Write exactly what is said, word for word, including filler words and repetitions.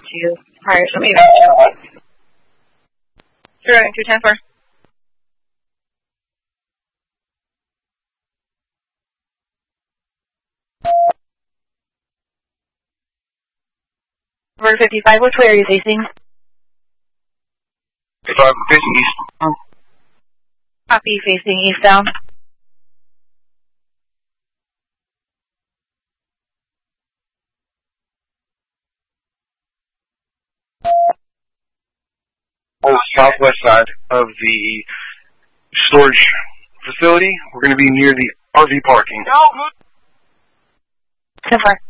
to hire somebody to Sure, two ten four. Over fifty-five, which way are you facing? If I'm facing east. Oh. Copy, facing eastbound. On the southwest side of the storage facility, we're going to be near the R V parking. ten four.